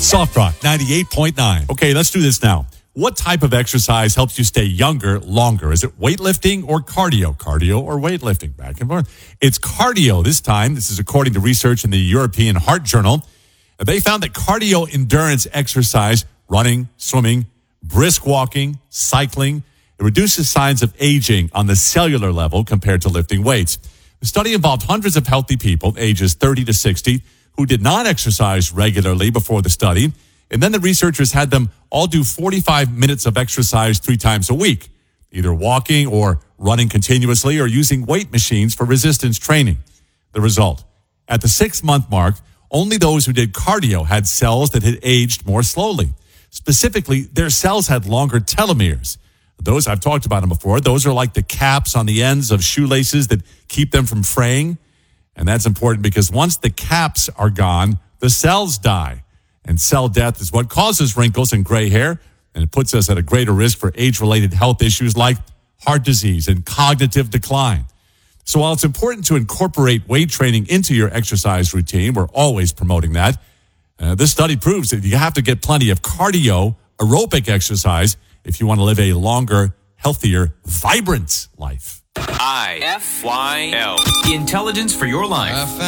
Soft Rock 98.9. Okay, let's do this now. What type of exercise helps you stay younger longer? Is it weightlifting or cardio? Cardio or weightlifting? Back and forth. It's cardio this time. This is according to research in the European Heart Journal. They found that cardio endurance exercise, running, swimming, brisk walking, cycling, it reduces signs of aging on the cellular level compared to lifting weights. The study involved hundreds of healthy people, ages 30 to 60, who did not exercise regularly before the study. And then the researchers had them all do 45 minutes of exercise 3 times a week, either walking or running continuously or using weight machines for resistance training. The result, at the 6-month mark, only those who did cardio had cells that had aged more slowly. Specifically, their cells had longer telomeres. Those, I've talked about them before, those are like the caps on the ends of shoelaces that keep them from fraying. And that's important because once the caps are gone, the cells die. And cell death is what causes wrinkles and gray hair, and it puts us at a greater risk for age-related health issues like heart disease and cognitive decline. So while it's important to incorporate weight training into your exercise routine, we're always promoting that, this study proves that you have to get plenty of cardio, aerobic exercise if you want to live a longer, healthier, vibrant life. IFYL. Intelligence for your life.